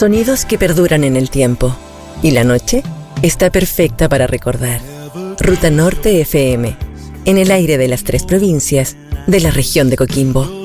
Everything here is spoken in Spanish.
Sonidos que perduran en el tiempo. Y la noche está perfecta para recordar. Ruta Norte FM, en el aire de las 3 provincias de la región de Coquimbo.